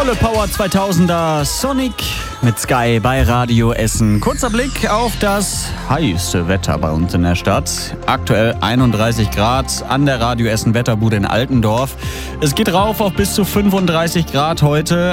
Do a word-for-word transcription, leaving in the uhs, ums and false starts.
Volle Power zweitausender Sonic mit Sky bei Radio Essen. Kurzer Blick auf das heiße Wetter bei uns in der Stadt. Aktuell einunddreißig Grad an der Radio Essen Wetterbude in Altendorf. Es geht rauf auf bis zu fünfunddreißig Grad heute.